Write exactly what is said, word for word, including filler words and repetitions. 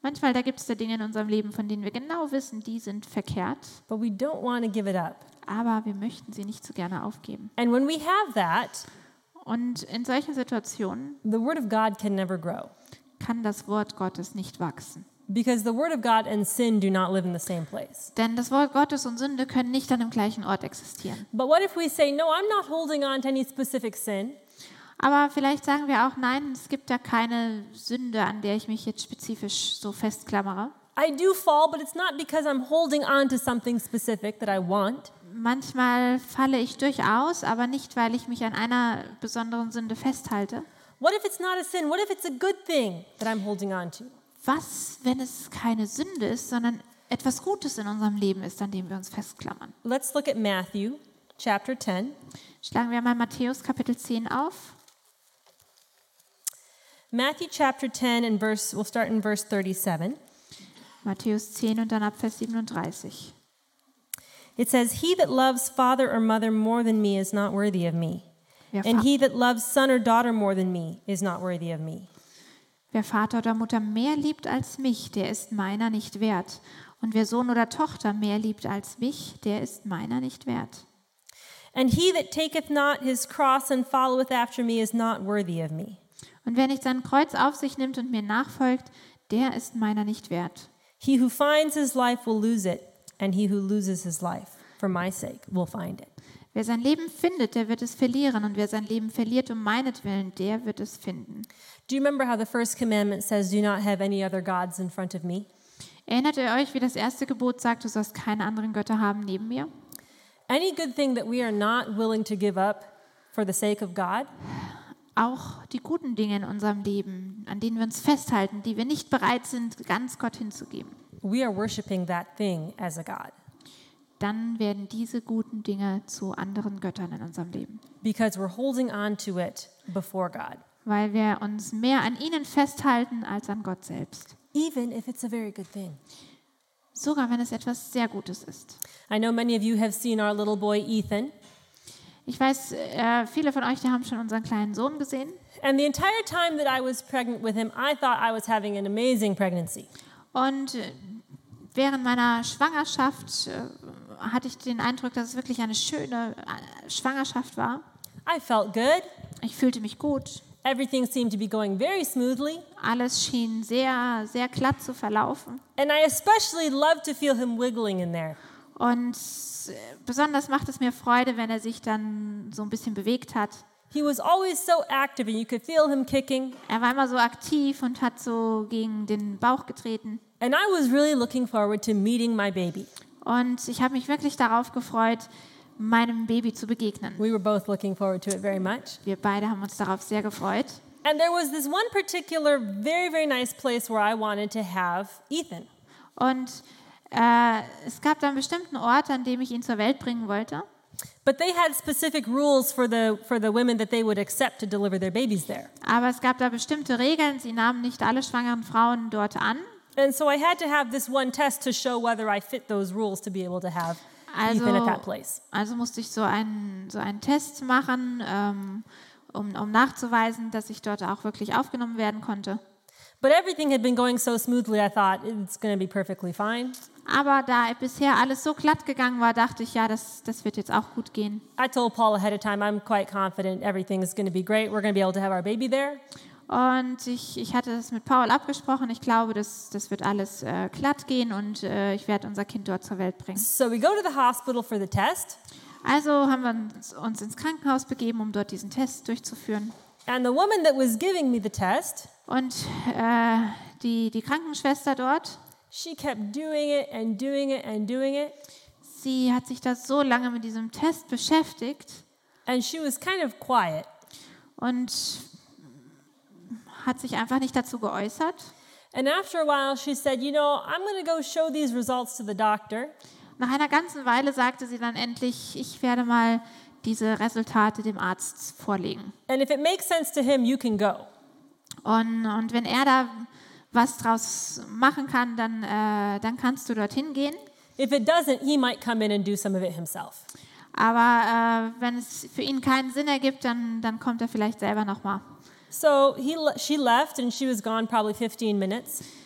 Manchmal da gibt es da Dinge in unserem Leben, von denen wir genau wissen, die sind verkehrt, but we don't want to give it up. aber wir möchten sie nicht so gerne aufgeben. And when we have that, Und in solchen Situationen the word of God can never grow kann das Wort Gottes nicht wachsen. because the word of God and sin do not live in the same place. Denn das Wort Gottes und Sünde können nicht an dem gleichen Ort existieren. But what if we say, no, I'm not holding on to any specific sin. Aber vielleicht sagen wir auch, nein, es gibt da keine Sünde, an der ich mich jetzt spezifisch so festklammere. I do fall, but it's not because I'm holding on to something specific that I want. Manchmal falle ich durchaus, aber nicht, weil ich mich an einer besonderen Sünde festhalte. What if it's not a sin? What if it's a good thing that I'm holding on to? Was, wenn es keine Sünde ist, sondern etwas Gutes in unserem Leben ist, an dem wir uns festklammern? Let's look at Matthew chapter ten. Schlagen wir mal Matthäus Kapitel zehn auf. Matthew chapter ten and verse, we'll start in verse thirty-seven. Matthäus zehn und dann ab Vers siebenunddreißig. It says, he that loves father or mother more than me is not worthy of me. Wer, And Fa he that loves son or daughter more than me is not worthy of me. wer Vater oder Mutter mehr liebt als mich, der ist meiner nicht wert. Und wer Sohn oder Tochter mehr liebt als mich, der ist meiner nicht wert. And he that taketh not his cross and followeth after me is not worthy of me. Und wer nicht sein Kreuz auf sich nimmt und mir nachfolgt, der ist meiner nicht wert. He who finds his life will lose it, and he who loses his life for my sake will find it. Wer sein Leben findet, der wird es verlieren. Und wer sein Leben verliert um meinetwillen, der wird es finden. Do you remember how the first commandment says, do not have any other gods in front of me? Erinnert ihr euch, wie das erste Gebot sagt, du sollst keine anderen Götter haben neben mir? Any good thing that we are not willing to give up for the sake of God, Auch die guten Dinge in unserem Leben, an denen wir uns festhalten, die wir nicht bereit sind, ganz Gott hinzugeben, we are worshiping that thing as a God dann werden diese guten Dinge zu anderen Göttern in unserem Leben. because we're holding on to it before God, Weil wir uns mehr an ihnen festhalten als an Gott selbst. even if it's a very good thing. Sogar wenn es etwas sehr Gutes ist. I know many of you have seen our little boy Ethan, Ich weiß, äh, viele von euch, die haben schon unseren kleinen Sohn gesehen. and the entire time that I was pregnant with him, I thought I was having an amazing pregnancy. Und äh, während meiner Schwangerschaft äh, hatte ich den Eindruck, dass es wirklich eine schöne äh, Schwangerschaft war. I felt good. Ich fühlte mich gut. Everything seemed to be going very smoothly, Alles schien sehr, sehr glatt zu verlaufen. and I especially loved to feel him wiggling in there. Und äh, besonders macht es mir Freude, wenn er sich dann so ein bisschen bewegt hat. He was always so active, and you could feel him kicking. Er war immer so aktiv und hat so gegen den Bauch getreten. And I was really looking forward to meeting my baby. Und ich habe mich wirklich darauf gefreut, meinem Baby zu begegnen. We were both looking forward to it very much. Wir beide haben uns darauf sehr gefreut. And there was this one particular very, very nice place where I wanted to have Ethan. Und äh, es gab da einen bestimmten Ort, an dem ich ihn zur Welt bringen wollte. But they had specific rules for the, for the women that they would accept to deliver their babies there. Aber es gab da bestimmte Regeln. Sie nahmen nicht alle schwangeren Frauen dort an. And so I had to have this one test to show whether I fit those rules to be able to have Ethan at that Also, place. also musste ich so einen, so einen Test machen, ähm, um, um nachzuweisen, dass ich dort auch wirklich aufgenommen werden konnte. But everything had been going so smoothly, I thought it's going to be perfectly fine. Aber da bisher alles so glatt gegangen war, dachte ich, ja, das, das wird jetzt auch gut gehen. I told Paul ahead of time, I'm quite confident everything is going to be great. We're going to be able to have our baby there. Und ich, ich hatte das mit Paul abgesprochen. Ich glaube, das, das wird alles äh, glatt gehen und äh, ich werde unser Kind dort zur Welt bringen. So we go to the hospital for the test. Also haben wir uns, uns ins Krankenhaus begeben, um dort diesen Test durchzuführen. And the woman that was giving me the test, Und äh, die, die Krankenschwester dort, she kept doing it and doing it and doing it. sie hat sich da so lange mit diesem Test beschäftigt And she was kind of quiet. und hat sich einfach nicht dazu geäußert. And after a while, she said, you know, I'm going to go show these results to the doctor. Nach einer ganzen Weile sagte sie dann endlich, ich werde mal diese Resultate dem Arzt vorlegen. And if it makes sense to him, you can go. Und, und wenn er da was draus machen kann, dann, äh, dann kannst du dorthin gehen. If it doesn't, he might come in and do some of it himself. Aber äh, wenn es für ihn keinen Sinn ergibt, dann, dann kommt er vielleicht selber nochmal. So he, le- she left, and she was gone probably fifteen minutes.